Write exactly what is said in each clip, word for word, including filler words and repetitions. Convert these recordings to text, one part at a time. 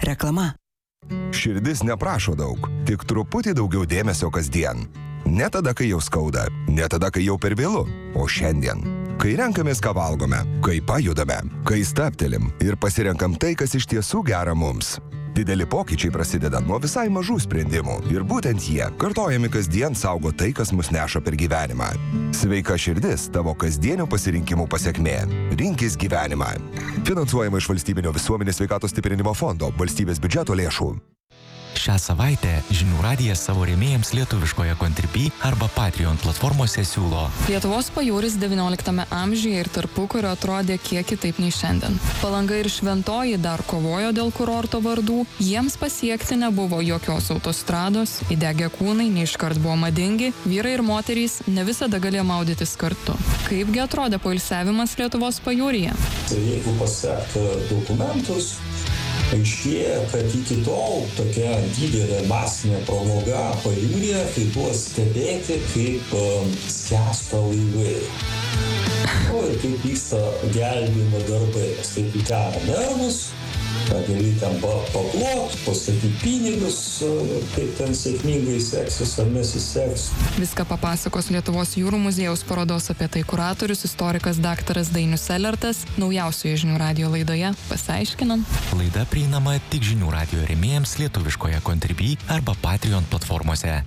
Reklama. Širdis neprašo daug, tik truputį daugiau dėmesio kasdien. Ne tada, kai jau skauda, ne tada, kai jau per vėlu, o šiandien. Kai renkamės, ką valgome, kai pajudame, kai stabtelim ir pasirenkam tai, kas iš tiesų gera mums. Dideli pokyčiai prasideda nuo visai mažų sprendimų ir būtent jie, kartojami kasdien, saugo tai, kas mus neša per gyvenimą. Sveika širdis tavo kasdienių pasirinkimų pasekmė. Rinkis gyvenimą. Finansuojama iš Valstybinio visuomenės sveikatos stiprinimo fondo, valstybės biudžeto lėšų. Šią savaitę Žinių radijas savo rėmėjams lietuviškoje Contribui arba Patreon platformose siūlo. Lietuvos pajūris devynioliktame amžiuje ir tarpukario atrodė kiek kitaip nei šiandien. Palanga ir Šventoji dar kovojo dėl kurorto vardų, jiems pasiekti nebuvo jokios autostrados, įdegę kūnai neiškart buvo madingi, vyrai ir moterys ne visada galėjo maudytis kartu. Kaipgi atrodė poilsiavimas Lietuvos pajūryje? Jeigu pasekti dokumentus, aiškėja, kad iki tol tokia didelė masinė pramoga pajūryje, tai buvo stebėti, kaip um, skęsta laivai. O ir kaip vyksta gelbėjimo darbai, nes taip įkena nervus, gali ten paplot, pastatyti pinigus, kaip ten sėkmingai seksis ar nesiseks. Viską papasakos Lietuvos jūrų muziejaus parodos apie tai kuratorius, istorikas daktaras Dainius Selertas, naujausioje Žinių radijo laidoje Pasiaiškinam. Laida prieinama tik Žinių radijo rėmėjams lietuviškoje Contribui arba Patreon platformose.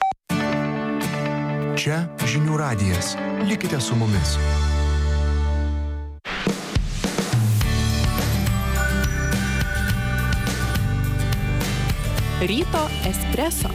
Čia Žinių radijas. Likite su mumis. Ryto espreso.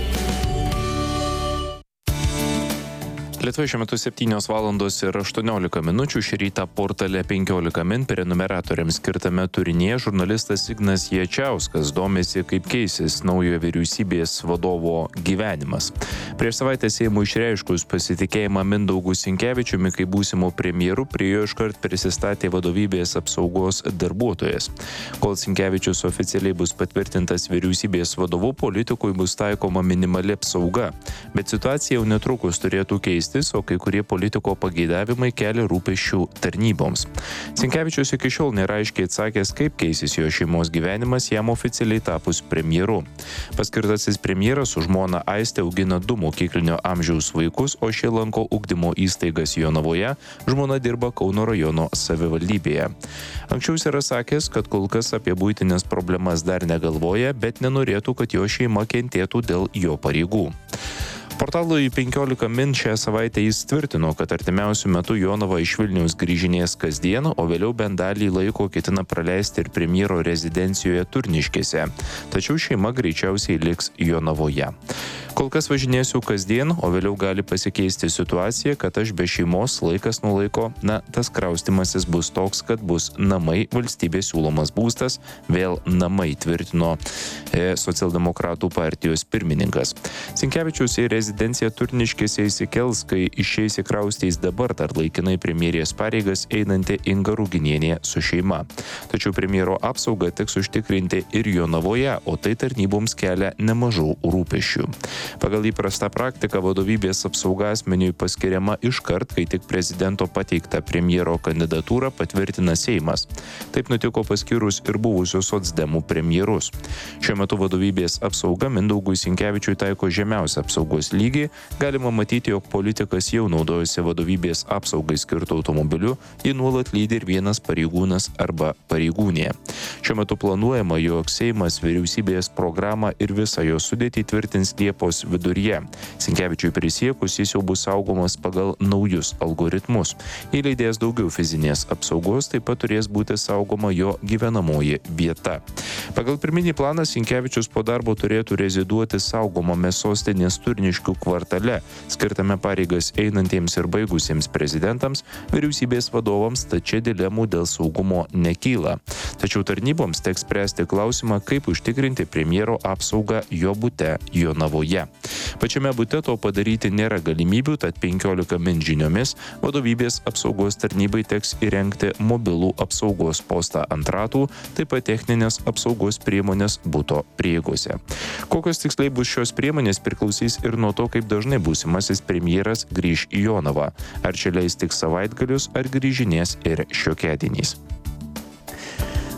Lietuvoje šiuo metu septynios valandos ir aštuoniolika minučių. Šį rytą portale penkiolika min prenumeratoriams skirtame turinyje žurnalistas Ignas Jačiauskas domisi, kaip keisis naujojo vyriausybės vadovo gyvenimas. Prieš savaitę Seimui išreiškus pasitikėjimą Mindaugu Sinkevičiumi kaip būsimu premjeru, prie jo iškart prisistatė vadovybės apsaugos darbuotojas. Kol Sinkevičius oficialiai bus patvirtintas vyriausybės vadovu, politikui bus taikoma minimali apsauga. Bet situacija jau netrukus turėtų keisti, o kai kurie politiko pageidavimai kelia rūpesčių tarnyboms. Sinkevičius iki šiol nėra aiškiai atsakęs, kaip keisis jo šeimos gyvenimas jam oficialiai tapus premjeru. Paskirtasis premjeras su žmona Aiste augina du mokyklinio amžiaus vaikus, o šie lanko ugdymo įstaigas Jonavoje, žmona dirba Kauno rajono savivaldybėje. Anksčiau jis yra sakęs, kad kol kas apie buitinės problemas dar negalvoja, bet nenorėtų, kad jo šeima kentėtų dėl jo pareigų. Portalui penkiolika min šią savaitę jis tvirtino, kad artimiausiu metu Jonava iš Vilniaus grįžinės kasdien, o vėliau bent dalį laiko ketina praleisti ir premjero rezidencijoje Turniškėse. Tačiau šeima greičiausiai liks Jonavoje. Kol kas važinėsiu kasdien, o vėliau gali pasikeisti situacija, kad aš be šeimos laikas nuo laiko, na, tas kraustimasis bus toks, kad bus namai, valstybės siūlomas būstas, vėl namai, tvirtino e, socialdemokratų partijos pirmininkas. Sinkevičius į rezidenciją Turniškėse įsikels, kai išeis įkrausteis dabar dar laikinai premjerės pareigas einanti Inga Ruginienė su šeima. Tačiau premjero apsaugą teks užtikrinti ir Jonavoje, o tai tarnyboms kelia nemažų rūpesčių. Pagal įprastą praktiką vadovybės apsauga asmeniui paskiriama iškart, kai tik prezidento pateiktą premjero kandidatūrą patvirtina Seimas. Taip nutiko paskyrus ir buvusius socdemų premjerus. Šiuo metu vadovybės apsauga Mindaugui Sinkevičiui taiko žemiausią apsaugos lygį. Galima matyti, jog politikas jau naudojasi vadovybės apsaugai skirtų automobiliu, jį nuolat lydi ir vienas pareigūnas arba pareigūnė. Šiuo metu planuojama, jog Seimas vyriausybės programą ir visą jo sudėtį tvirtins Liepos viduryje. Sinkevičiui prisiekus jis jau bus saugomas pagal naujus algoritmus. Jei leidės daugiau fizinės apsaugos, taip pat turės būti saugoma jo gyvenamoji vieta. Pagal pirminį planą Sinkevičius po darbo turėtų reziduoti saugomame sostinės Turniškių kvartale, skirtame pareigas einantiems ir baigusiems prezidentams, vyriausybės vadovams, tačiau dilemų dėl saugumo nekyla. Tačiau tarnyboms teks spręsti klausimą, kaip užtikrinti premjero apsaugą jo bute Jonavoje. Pačiame bute to padaryti nėra galimybių, tad penkiolika min žiniomis vadovybės apsaugos tarnybai teks įrengti mobilų apsaugos postą ant ratų, taip pat techninės apsaugos priemonės buto prieigose. Kokios tiksliai bus šios priemonės priklausys ir nuo to, kaip dažnai būsimasis premjeras grįž į Jonavą. Ar čia leis tik savaitgalius, ar grįžinės ir šiokiadieniais.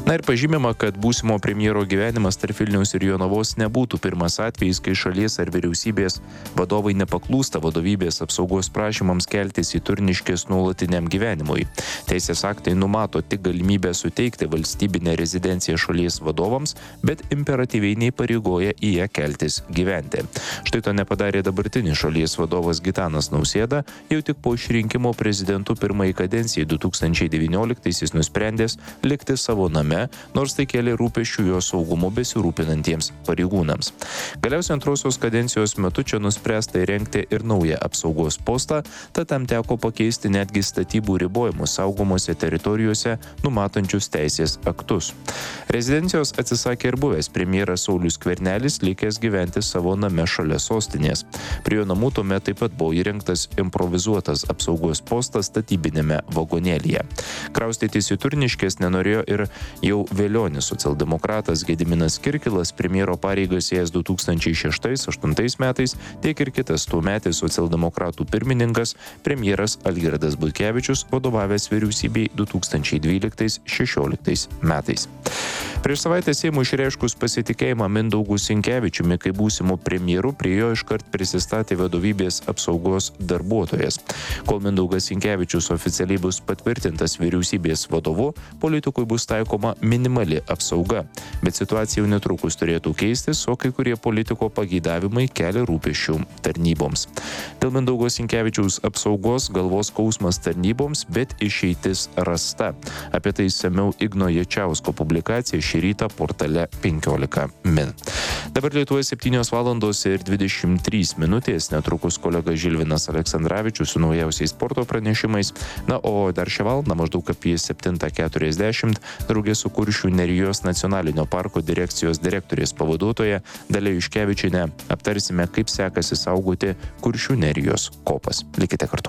Na ir pažymima, kad būsimo premjero gyvenimas tarp Vilniaus ir Jonavos nebūtų pirmas atvejis, kai šalies ar vyriausybės vadovai nepaklūsta vadovybės apsaugos prašymams keltis į Turniškes nuolatiniam gyvenimui. Teisės aktai numato tik galimybę suteikti valstybinę rezidenciją šalies vadovams, bet imperatyviai neįpareigoja į ją keltis gyventi. Štai to nepadarė dabartinis šalies vadovas Gitanas Nausėda, jau tik po išrinkimo prezidentu pirmai kadencijai du tūkstančiai devynioliktaisiais nusprendęs likti savo name, nors tai kėlė rūpesčių jo saugumu besirūpinantiems pareigūnams. Galiausiai antrosios kadencijos metu čia nuspręsta įrengti ir naują apsaugos postą, tad tam teko pakeisti netgi statybų ribojimus saugomose teritorijose numatančius teisės aktus. Rezidencijos atsisakė ir buvęs premjeras Saulius Skvernelis, likęs gyventi savo name šalia sostinės. Prie jo namų tuomet taip pat buvo įrengtas improvizuotas apsaugos postas statybinėme vagonėlyje. Kraustytis į Turniškes nenorėjo ir jau vėlionis socialdemokratas Gediminas Kirkilas, premjero pareigas ėjęs du tūkstančiai šeštais aštuntais metais, tiek ir kitas tuometis socialdemokratų pirmininkas, premjeras Algirdas Butkevičius, vadovavęs vyriausybei du tūkstančiai dvyliktais šešioliktais metais. Prieš savaitę Seimui išreiškus pasitikėjimą Mindaugu Sinkevičiumi kaip būsimu premjeru, prie jo iškart prisistatė vadovybės apsaugos darbuotojas. Kol Mindaugas Sinkevičius oficialiai bus patvirtintas vyriausybės vadovu, politikui bus taikoma minimali apsauga, bet situacija jau netrukus turėtų keistis, o kai kurie politiko pageidavimai kelia rūpesčių tarnyboms. Dėl Mindaugo Sinkevičiaus apsaugos galvos skausmas tarnyboms, bet išeitis rasta. Apie tai išsamiau Igno Jačiausko publikacija šį rytą portale penkiolika min. Dabar Lietuvoje septynios valandos ir dvidešimt trys minutės, netrukus kolega Žilvinas Aleksandravičius su naujausiais sporto pranešimais. Na, o dar šią valandą maždaug apie septintą keturiasdešimt draugė su Kuršių Nerijos nacionalinio parko direkcijos direktorės pavaduotoja Dalia Juškevičienė aptarsime, kaip sekasi saugoti Kuršių Nerijos kopas. Likite kartu.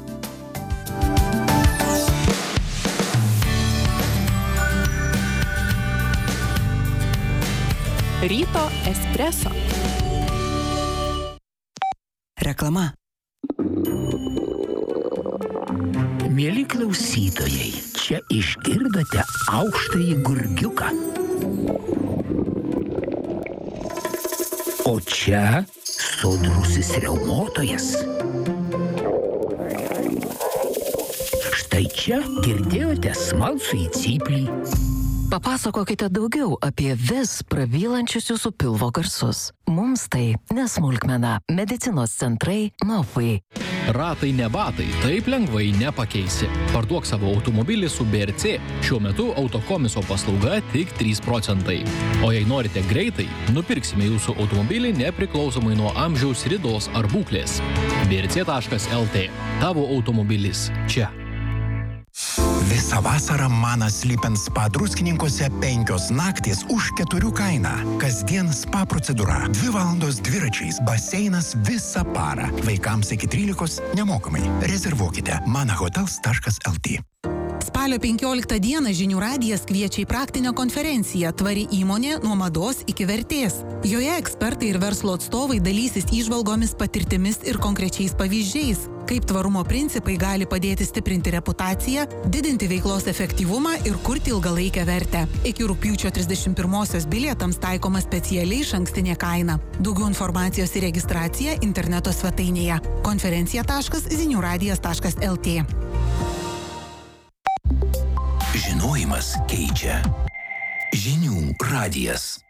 Ryto espreso. Reklama. Mieli klausytojai, čia išgirdote aukštąjį gurgiuką. O čia sodrusis riaumotojas. Štai čia girdėjote smalsųjį cyplį. Papasakokite daugiau apie vis prabylančius jūsų pilvo garsus. Mums tai nesmulkmena. Medicinos centrai Novai. Ratai ne batai, taip lengvai nepakeisi. Parduok savo automobilį su B R C. Šiuo metu autokomiso paslauga tik trys procentai. O jei norite greitai, nupirksime jūsų automobilį nepriklausomai nuo amžiaus, ridos ar būklės. B R C taškas L T. Tavo automobilis čia. Visą vasarą Manas Sleep and Spa Druskininkuose penkios naktys už keturių kainą. Kasdien spa procedūra. Dvi valandos dviračiais. Baseinas visą parą. Vaikams iki trylikos nemokamai. Rezervuokite manahotels taškas L T. Spalio penkioliktą dieną Žinių radijas kviečia į praktinę konferenciją Tvari įmonė nuo mados iki vertės. Joje ekspertai ir verslo atstovai dalysis įžvalgomis, patirtimis ir konkrečiais pavyzdžiais, kaip tvarumo principai gali padėti stiprinti reputaciją, didinti veiklos efektyvumą ir kurti ilgalaikę vertę. Iki rugpjūčio trisdešimt pirmosios bilietams taikoma specialiai išankstinė kaina. Daugiau informacijos ir registracija interneto svetainėje konferencija taškas zinių radijas taškas L T. Žinojimas keičia. Žinių radijas.